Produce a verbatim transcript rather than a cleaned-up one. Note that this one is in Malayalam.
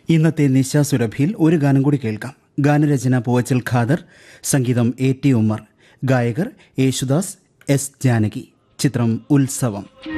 ഇന്നത്തെ നിശാസുരഭിയിൽ ഒരു ഗാനം കൂടി കേൾക്കാം. ഗാനരചന പൂവച്ചൽ ഖാദർ, സംഗീതം എ ടി ഉമ്മർ, ഗായകർ യേശുദാസ്, എസ് ജാനകി. ചിത്രം ഉത്സവം.